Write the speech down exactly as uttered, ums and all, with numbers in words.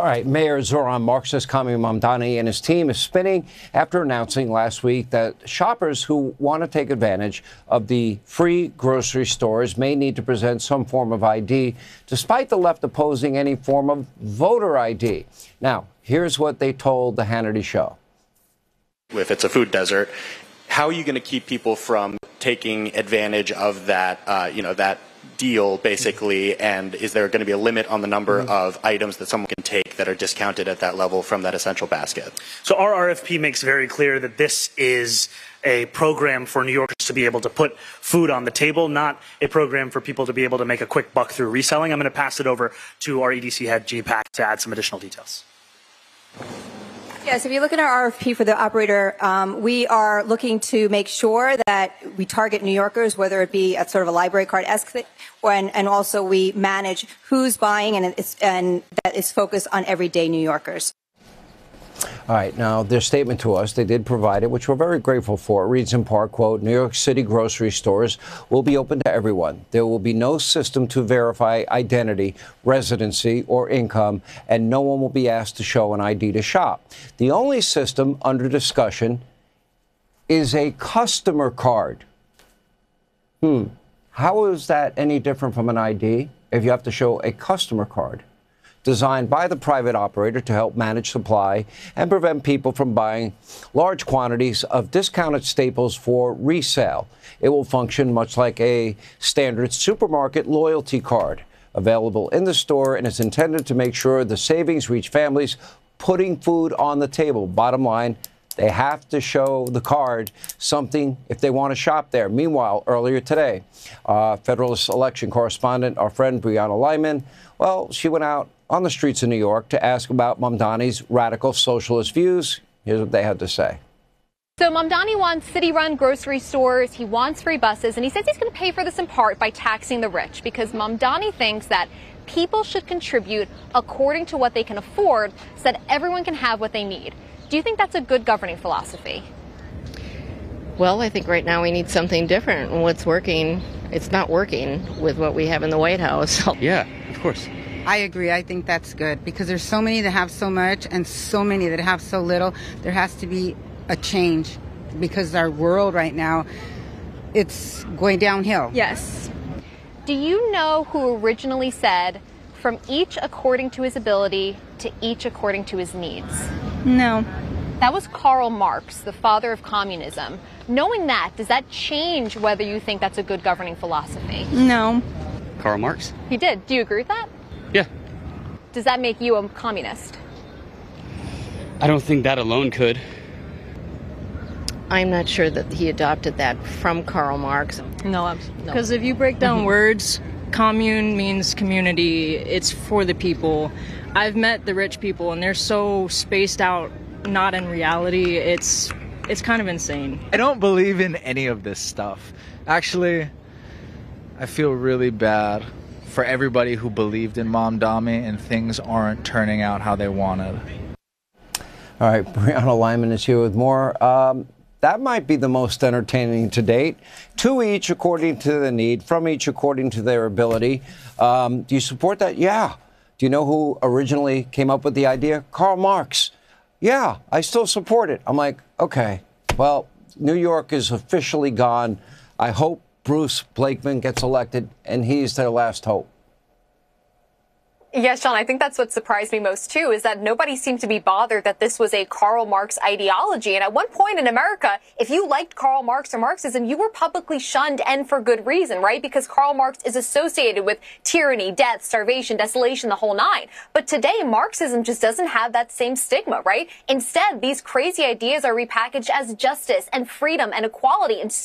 All right, Mayor Zoran Marxist Kami Mamdani and his team is spinning after announcing last week that shoppers who want to take advantage of the free grocery stores may need to present some form of I D, despite the left opposing any form of voter I D. Now, here's what they told the Hannity Show. If it's a food desert, how are you going to keep people from taking advantage of that, uh, you know, that deal, basically, and is there going to be a limit on the number mm-hmm. of items that someone can take that are discounted at that level from that essential basket? So our R F P makes very clear that this is a program for New Yorkers to be able to put food on the table, not a program for people to be able to make a quick buck through reselling. I'm going to pass it over to our E D C head, G Pack, to add some additional details. Yes, if you look at our R F P for the operator, um, we are looking to make sure that we target New Yorkers, whether it be at sort of a library card-esque, and, and also we manage who's buying, and, it's, and that is focused on everyday New Yorkers. All right. Now, their statement to us, they did provide it, which we're very grateful for. It reads in part, quote, New York City grocery stores will be open to everyone. There will be no system to verify identity, residency, or income, and no one will be asked to show an I D to shop. The only system under discussion is a customer card. Hmm. How is that any different from an I D if you have to show a customer card? Designed by the private operator to help manage supply and prevent people from buying large quantities of discounted staples for resale. It will function much like a standard supermarket loyalty card available in the store, and is intended to make sure the savings reach families putting food on the table. Bottom line, they have to show the card something if they want to shop there. Meanwhile, earlier today, uh, Federalist election correspondent, our friend Brianna Lyman, well, she went out on the streets of New York to ask about Mamdani's radical socialist views. Here's what they had to say. So Mamdani wants city-run grocery stores, he wants free buses, and he says he's going to pay for this in part by taxing the rich, because Mamdani thinks that people should contribute according to what they can afford so that everyone can have what they need. Do you think that's a good governing philosophy? Well, I think right now we need something different. And what's working, it's not working with what we have in the White House. Yeah, of course. I agree. I think that's good, because there's so many that have so much and so many that have so little. There has to be a change, because our world right now, it's going downhill. Yes. Do you know who originally said, from each according to his ability to each according to his needs? No. That was Karl Marx, the father of communism. Knowing that, does that change whether you think that's a good governing philosophy? No. Karl Marx? He did. Do you agree with that? Yeah. Does that make you a communist? I don't think that alone could. I'm not sure that he adopted that from Karl Marx. No, because no. If you break down Mm-hmm. words, commune means community. It's for the people. I've met the rich people, and they're so spaced out, not in reality. It's it's kind of insane. I don't believe in any of this stuff. Actually, I feel really bad for everybody who believed in Mamdani and things aren't turning out how they wanted. All right, Brianna Lyman is here with more. Um, that might be the most entertaining to date. Two each according to the need, from each according to their ability. Um, do you support that? Yeah. Do you know who originally came up with the idea? Karl Marx. Yeah, I still support it. I'm like, okay, well, New York is officially gone. I hope Bruce Blakeman gets elected, and he's their last hope. Yes, John, I think that's what surprised me most, too, is that nobody seemed to be bothered that this was a Karl Marx ideology. And at one point in America, if you liked Karl Marx or Marxism, you were publicly shunned, and for good reason, right? Because Karl Marx is associated with tyranny, death, starvation, desolation, the whole nine. But today, Marxism just doesn't have that same stigma, right? Instead, these crazy ideas are repackaged as justice and freedom and equality. And